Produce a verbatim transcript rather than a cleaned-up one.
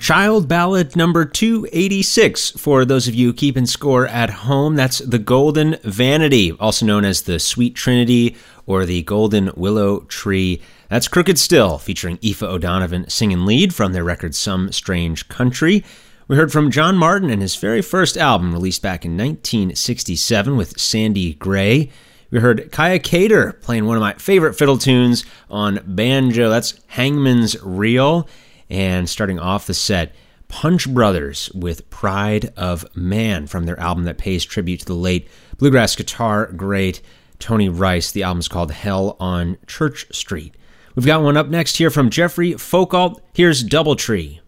Child Ballad number two eighty-six, for those of you keeping score at home. That's The Golden Vanity, also known as the Sweet Trinity or the Golden Willow Tree. That's Crooked Still, featuring Aoife O'Donovan singing lead from their record Some Strange Country. We heard from John Martin and his very first album, released back in nineteen sixty-seven with Sandy Gray. We heard Kaya Cater playing one of my favorite fiddle tunes on banjo. That's Hangman's Reel. And starting off the set, Punch Brothers with Pride of Man from their album that pays tribute to the late bluegrass guitar great Tony Rice. The album's called Hell on Church Street. We've got one up next here from Jeffrey Folkalt. Here's Doubletree.